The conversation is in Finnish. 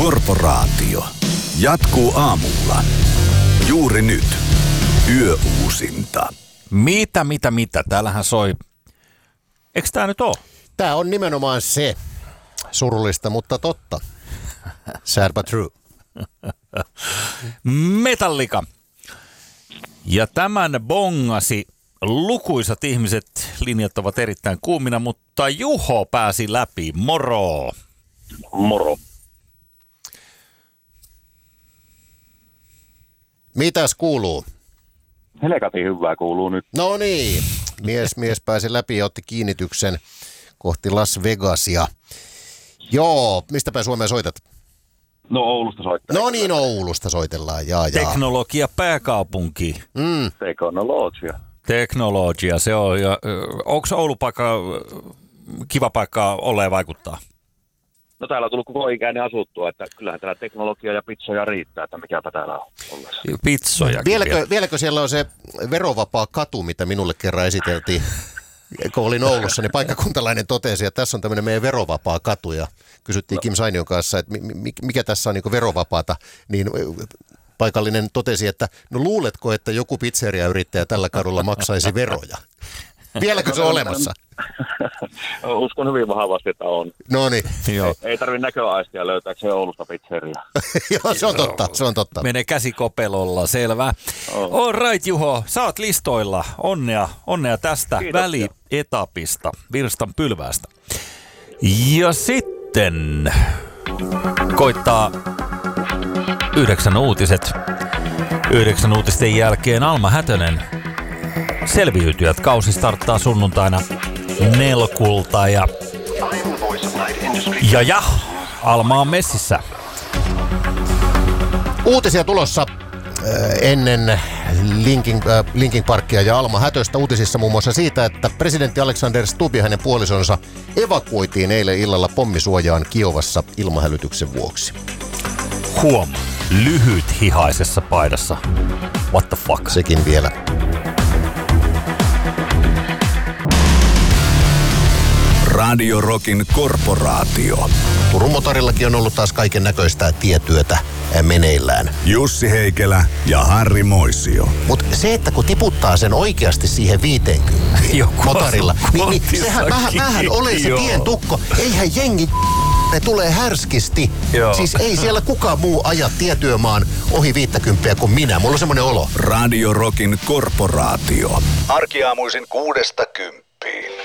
Korporaatio. Jatkuu aamulla. Juuri nyt. Yöuusinta. Mitä? Täällähän soi. Eikö tää nyt oo? Tää on nimenomaan se. Surullista, mutta totta. Sad but true. Metallica. Ja tämän bongasi lukuisat ihmiset. Linjat ovat erittäin kuumina, mutta Juho pääsi läpi. Moro. Moro. Mitäs kuuluu? Helkatin hyvää kuuluu nyt. No niin. Mies pääsi läpi ja otti kiinnityksen kohti Las Vegasia. Joo, mistä päin Suomeen soitat? No Oulusta soittaa. No niin, Oulusta soitellaan, jaa. Teknologia pääkaupunki. Teknologia, se on. Onko Oulu kiva paikka ole vaikuttaa? No täällä on tullut koko ikäinen asuttua, että kyllähän täällä teknologia ja pizzoja riittää, että mikäpä täällä on ollessa. Pizzoja. Vieläkö siellä on se verovapaa katu, mitä minulle kerran esiteltiin? Kun olin Oulussa, niin paikkakuntalainen totesi, että tässä on tämmöinen meidän verovapaa katu, ja kysyttiin Kim Sainion kanssa, että mikä tässä on niin verovapaata, niin paikallinen totesi, että no luuletko, että joku pizzeriayrittäjä tällä kadulla maksaisi veroja? Vieläkö se on olemassa? Uskon hyvin vahvasti, että on. No niin. Ei tarvitse näköaistia löytääkseen Oulusta pizzeria. Joo, se on totta. Menee käsikopelolla, selvä. All right, Juho, sä oot listoilla. Onnea tästä Kiitoksia. välietapista, virstan pylväästä. Ja sitten koittaa 9 uutiset. 9 uutisten jälkeen Alma Hätönen. Selviytyjät kausi starttaa sunnuntaina Nelkulta ja Alma on messissä. Uutisia tulossa ennen Linkin Parkia ja Alma Hätöstä. Uutisissa muun muassa siitä, että presidentti Alexander Stubb ja hänen puolisonsa evakuoitiin eilen illalla pommisuojaan Kiovassa ilmahälytyksen vuoksi. Huom, lyhyt hihaisessa paidassa. What the fuck? Sekin vielä. Radio Rockin Korporaatio. Turun motorillakin on ollut taas kaiken näköistä tietyötä meneillään. Jussi Heikelä ja Harri Moisio. Mutta se, että kun tiputtaa sen oikeasti siihen 50 motorilla, niin sehän vähän ole se tientukko. Eihän jengi ne tulee härskisti. Joo. Siis ei siellä kukaan muu aja tietyömaan ohi 50 kuin minä. Mulla on semmoinen olo. Radio Rockin Korporaatio. Arkiaamuisin 6–10.